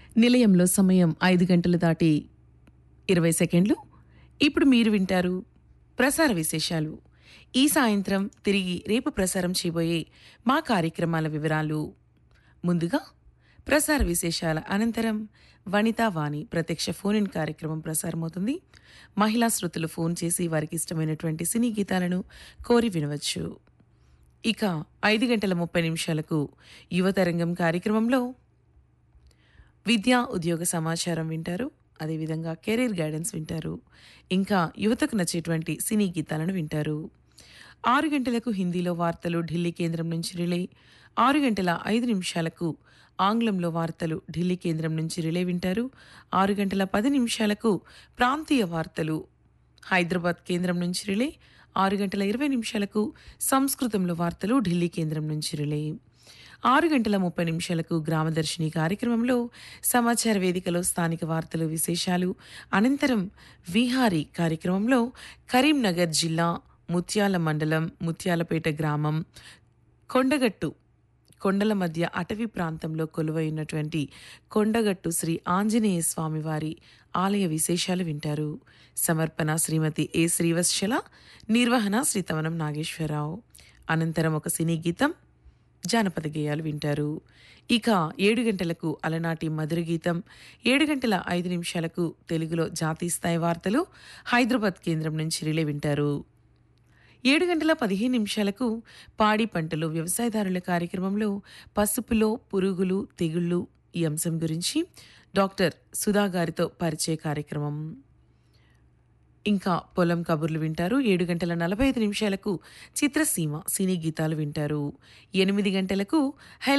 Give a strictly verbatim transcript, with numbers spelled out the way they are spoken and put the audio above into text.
నిలయంలో సమయం ఐదు గంటలు దాటి ఇరవై సెకండ్లు. ఇప్పుడు మీరు వింటారు ప్రసార విశేషాలు. ఈ సాయంత్రం తిరిగి రేపు ప్రసారం చేయబోయే మా కార్యక్రమాల వివరాలు. ముందుగా ప్రసార విశేషాల అనంతరం వనితా వాణి ప్రత్యక్ష ఫోన్ ఇన్ కార్యక్రమం ప్రసారమవుతుంది. మహిళా శ్రోతలు ఫోన్ చేసి వారికి ఇష్టమైనటువంటి సినీ గీతాలను కోరి వినవచ్చు. ఇక ఐదు గంటల ముప్పై నిమిషాలకు యువతరంగం కార్యక్రమంలో విద్యా ఉద్యోగ సమాచారం వింటారు. అదేవిధంగా కెరీర్ గైడెన్స్ వింటారు. ఇంకా యువతకు నచ్చేటువంటి సినీ గీతాలను వింటారు. ఆరు గంటలకు హిందీలో వార్తలు ఢిల్లీ కేంద్రం నుంచి రిలే. ఆరు గంటల ఐదు నిమిషాలకు ఆంగ్లంలో వార్తలు ఢిల్లీ కేంద్రం నుంచి రిలే వింటారు. ఆరు గంటల పది నిమిషాలకు ప్రాంతీయ వార్తలు హైదరాబాద్ కేంద్రం నుంచి రిలే. ఆరు గంటల ఇరవై నిమిషాలకు సంస్కృతంలో వార్తలు ఢిల్లీ కేంద్రం నుంచి రిలే. ఆరు గంటల ముప్పై నిమిషాలకు గ్రామదర్శిని కార్యక్రమంలో సమాచార వేదికలో స్థానిక వార్తలు విశేషాలు. అనంతరం విహారీ కార్యక్రమంలో కరీంనగర్ జిల్లా ముత్యాల మండలం ముత్యాలపేట గ్రామం కొండగట్టు కొండల మధ్య అటవీ ప్రాంతంలో కొలువై ఉన్నటువంటి కొండగట్టు శ్రీ ఆంజనేయ స్వామి వారి ఆలయ విశేషాలు వింటారు. సమర్పణ శ్రీమతి ఏ శ్రీవత్సల, నిర్వహణ శ్రీ తవనం నాగేశ్వరరావు. అనంతరం ఒక సినీ గీతం, జానపద గేయాలు వింటారు. ఇక ఏడు గంటలకు అలనాటి మధుర గీతం, ఏడు గంటల ఐదు నిమిషాలకు తెలుగులో జాతీయ స్థాయి వార్తలు హైదరాబాద్ కేంద్రం నుంచి రిలే వింటారు. ఏడు గంటల పదిహేను నిమిషాలకు పాడి పంటలు వ్యవసాయదారుల కార్యక్రమంలో పసుపులో పురుగులు తెగుళ్ళు ఈ అంశం గురించి డాక్టర్ సుధా గారితో పరిచయ కార్యక్రమం. ఇంకా పొలం కబుర్లు వింటారు. ఏడు గంటల నలభై ఐదు నిమిషాలకు చిత్రసీమ సినీ గీతాలు వింటారు. ఎనిమిది గంటలకు హెల్